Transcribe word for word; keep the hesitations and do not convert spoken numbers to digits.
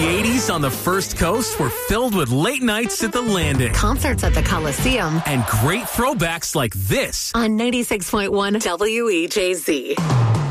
The eighties on the First Coast were filled with late nights at the Landing. Concerts at the Coliseum. And great throwbacks like this. On ninety-six point one W E J Z.